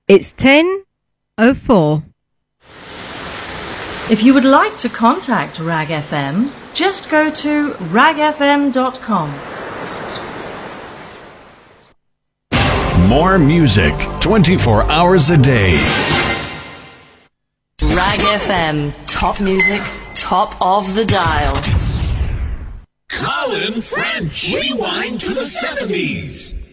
It's 10:04. If you would like to contact RAG FM, just go to ragfm.com. More music 24 hours a day. RAG FM. Top music, top of the dial. Colin French. Rewind to the 70s.